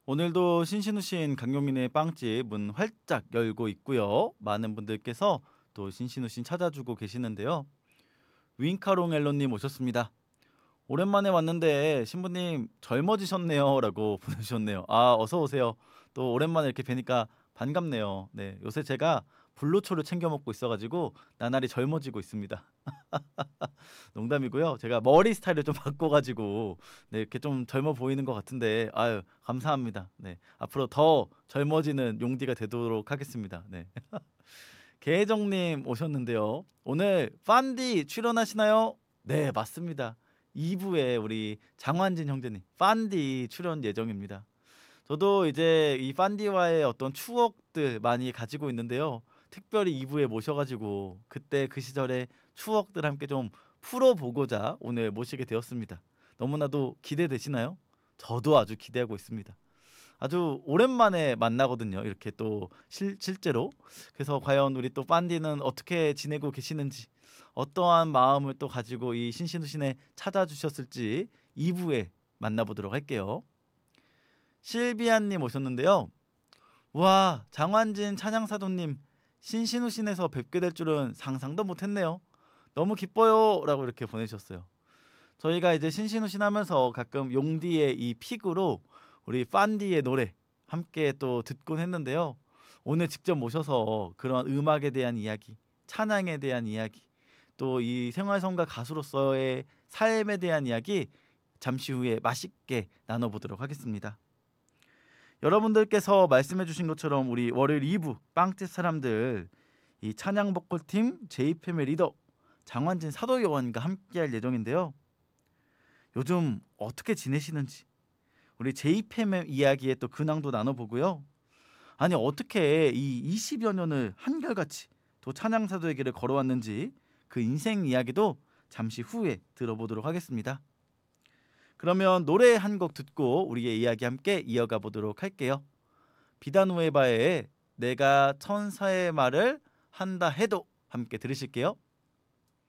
오늘도 신신우신 강용민의 빵집 문 활짝 열고 있고요. 많은 분들께서 또 신신우신 찾아주고 계시는데요. 윙카롱 앨런님 오셨습니다. 오랜만에 왔는데 신부님 젊어지셨네요라고 보내주셨네요. 아 어서 오세요. 또 오랜만에 이렇게 뵈니까 반갑네요. 네 요새 제가 불로초를 챙겨 먹고 있어가지고 나날이 젊어지고 있습니다. 농담이고요. 제가 머리 스타일을 좀 바꿔가지고 네 이렇게 좀 젊어 보이는 것 같은데 아유 감사합니다. 네 앞으로 더 젊어지는 용디가 되도록 하겠습니다. 네 계정님 오셨는데요. 오늘 판디 출연하시나요? 네 맞습니다. 2부에 우리 장환진 형제님 판디 출연 예정입니다. 저도 이제 이 판디와의 어떤 추억들 많이 가지고 있는데요. 특별히 2부에 모셔가지고 그때 그 시절의 추억들 함께 좀 풀어보고자 오늘 모시게 되었습니다. 너무나도 기대되시나요? 저도 아주 기대하고 있습니다. 아주 오랜만에 만나거든요. 이렇게 또 실제로. 그래서 과연 우리 또 판디는 어떻게 지내고 계시는지, 어떠한 마음을 또 가지고 이 신신우신에 찾아주셨을지 2부에 만나보도록 할게요. 실비아님 오셨는데요. 와, 장환진 찬양사도님 신신우신에서 뵙게 될 줄은 상상도 못했네요. 너무 기뻐요 라고 이렇게 보내주셨어요. 저희가 이제 신신우신 하면서 가끔 용디의 이 픽으로 우리 판디의 노래 함께 또 듣곤 했는데요. 오늘 직접 모셔서 그런 음악에 대한 이야기, 찬양에 대한 이야기, 또 이 생활성가 가수로서의 삶에 대한 이야기 잠시 후에 맛있게 나눠보도록 하겠습니다. 여러분들께서 말씀해주신 것처럼 우리 월요일 2부 빵집 사람들 이 찬양 보컬팀 제이팸의 리더 장환진 사도요원과 함께할 예정인데요. 요즘 어떻게 지내시는지 우리 제이팸의 이야기에 또 근황도 나눠보고요. 아니 어떻게 이 20여 년을 한결같이 또 찬양사도의 길을 걸어왔는지 그 인생 이야기도 잠시 후에 들어보도록 하겠습니다. 그러면 노래 한 곡 듣고 우리의 이야기 함께 이어가 보도록 할게요. 비다누에바의 내가 천사의 말을 한다 해도 함께 들으실게요.